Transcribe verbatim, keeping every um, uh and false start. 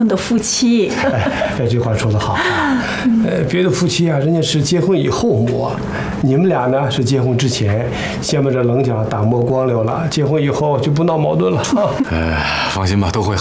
的夫妻。 哎，这句话说得好啊。呃，别的夫妻啊，人家是结婚以后磨，你们俩呢是结婚之前，先把这棱角打磨光溜了，结婚以后就不闹矛盾了啊。 呃，放心吧，都会好。